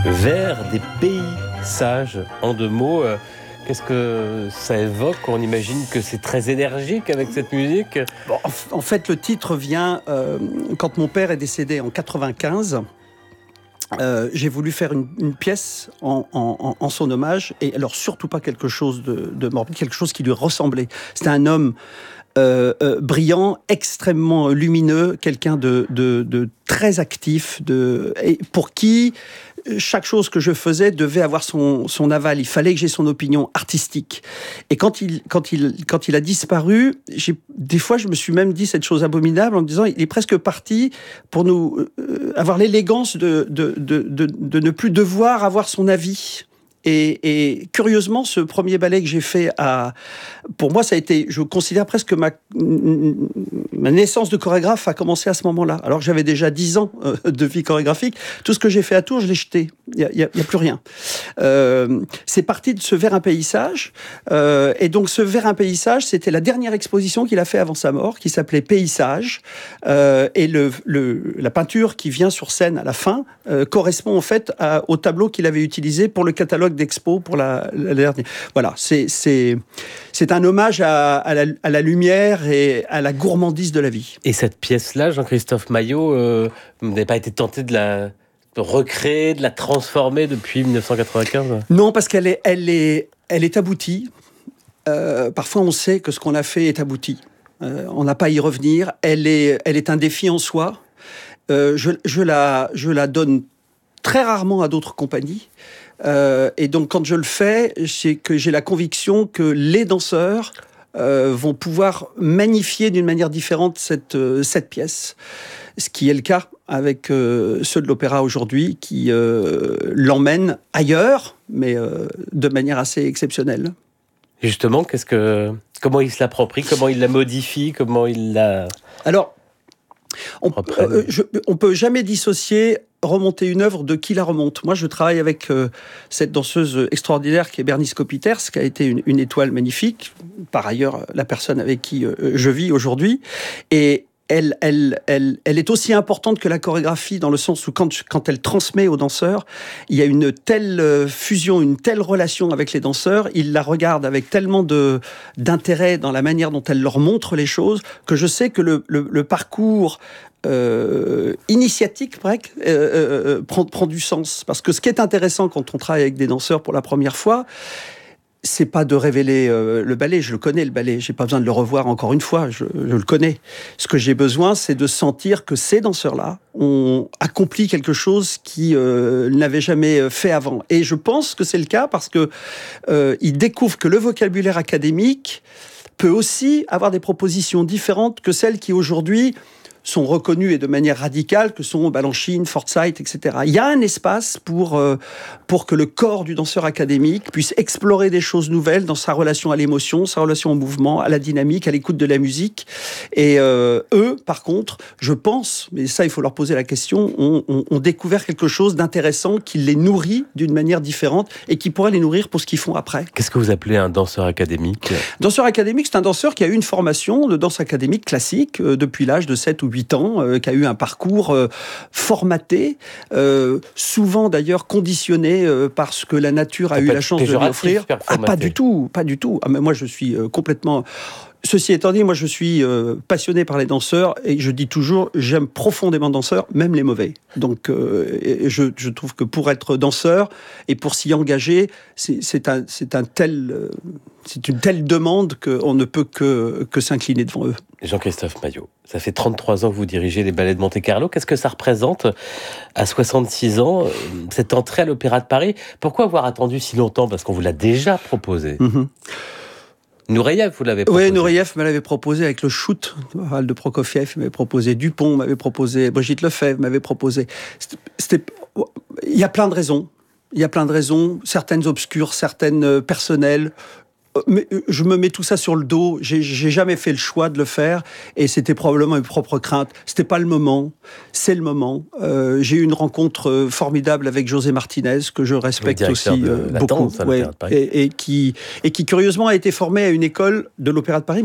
Vers des pays sages, en 2 mots. Qu'est-ce que ça évoque? On imagine que c'est très énergique avec cette musique. Bon, en fait, le titre vient quand mon père est décédé en 95. J'ai voulu faire une pièce en son hommage, et alors surtout pas quelque chose de morbide, quelque chose qui lui ressemblait. C'était un homme brillant, extrêmement lumineux, quelqu'un de très actif, et pour qui chaque chose que je faisais devait avoir son aval. Il fallait que j'ai son opinion artistique. Et quand il a disparu, des fois, je me suis même dit cette chose abominable en me disant, il est presque parti pour nous avoir l'élégance de ne plus devoir avoir son avis. Et curieusement, ce premier ballet que j'ai fait, pour moi, ça a été, je considère presque ma naissance de chorégraphe a commencé à ce moment-là. Alors que j'avais déjà 10 ans de vie chorégraphique. Tout ce que j'ai fait à Tours, je l'ai jeté. Il y a plus rien. C'est parti de ce Vers un paysage. Et donc, ce Vers un paysage, c'était la dernière exposition qu'il a fait avant sa mort, qui s'appelait Paysage. Et la peinture qui vient sur scène à la fin correspond en fait au tableau qu'il avait utilisé pour le catalogue d'expo pour la dernière. Voilà, c'est un hommage à la lumière et à la gourmandise de la vie. Et cette pièce-là, Jean-Christophe Maillot, vous n'avez pas été tenté de la recréer, de la transformer depuis 1995? Non, parce qu'elle est aboutie. Parfois, on sait que ce qu'on a fait est abouti. On n'a pas à y revenir. Elle est un défi en soi. Je la donne très rarement à d'autres compagnies. Et donc, quand je le fais, c'est que j'ai la conviction que les danseurs vont pouvoir magnifier d'une manière différente cette pièce. Ce qui est le cas avec ceux de l'opéra aujourd'hui, qui l'emmènent ailleurs, mais de manière assez exceptionnelle. Justement, comment il se l'approprie, comment il la modifie, comment il la... Alors, on peut jamais dissocier remonter une œuvre de qui la remonte. Moi, je travaille avec cette danseuse extraordinaire qui est Bernice Kopiters, qui a été une étoile magnifique. Par ailleurs, la personne avec qui je vis aujourd'hui. Et elle est aussi importante que la chorégraphie, dans le sens où quand elle transmet aux danseurs, il y a une telle fusion, une telle relation avec les danseurs, ils la regardent avec tellement d'intérêt dans la manière dont elle leur montre les choses, que je sais que le parcours initiatique prend du sens. Parce que ce qui est intéressant quand on travaille avec des danseurs pour la première fois, c'est pas de révéler le ballet. Je le connais, le ballet. J'ai pas besoin de le revoir encore une fois. Je le connais. Ce que j'ai besoin, c'est de sentir que ces danseurs-là ont accompli quelque chose qu'ils n'avaient jamais fait avant. Et je pense que c'est le cas parce que ils découvrent que le vocabulaire académique peut aussi avoir des propositions différentes que celles qui aujourd'hui sont reconnus et de manière radicale, que sont Balanchine, Forsyth, etc. Il y a un espace pour que le corps du danseur académique puisse explorer des choses nouvelles dans sa relation à l'émotion, sa relation au mouvement, à la dynamique, à l'écoute de la musique. Et eux, par contre, je pense, mais ça, il faut leur poser la question, ont découvert quelque chose d'intéressant qui les nourrit d'une manière différente et qui pourrait les nourrir pour ce qu'ils font après. Qu'est-ce que vous appelez un danseur académique? Danseur académique, c'est un danseur qui a eu une formation de danse académique classique depuis l'âge de 7 ou 8 ans, qui a eu un parcours formaté, souvent d'ailleurs conditionné par ce que la nature a eu la chance de lui offrir. Pas du tout. Ah, mais moi, je suis complètement... Ceci étant dit, moi je suis passionné par les danseurs et je dis toujours, j'aime profondément les danseurs, même les mauvais. Donc je trouve que pour être danseur et pour s'y engager, c'est une telle demande qu'on ne peut que s'incliner devant eux. Jean-Christophe Maillot, ça fait 33 ans que vous dirigez les ballets de Monte-Carlo. Qu'est-ce que ça représente à 66 ans, cette entrée à l'Opéra de Paris? Pourquoi avoir attendu si longtemps? Parce qu'on vous l'a déjà proposé. Nureyev, vous l'avez proposé. Oui, Nureyev me l'avait proposé avec le shoot de Prokofiev, m'avait proposé Dupont, m'avait proposé Brigitte Lefebvre, m'avait proposé. Il y a plein de raisons. Certaines obscures, certaines personnelles. Mais je me mets tout ça sur le dos. J'ai jamais fait le choix de le faire et c'était probablement mes propres craintes. C'était pas le moment. C'est le moment. J'ai eu une rencontre formidable avec José Martinez que je respecte aussi beaucoup, et qui curieusement a été formé à une école de l'Opéra de Paris.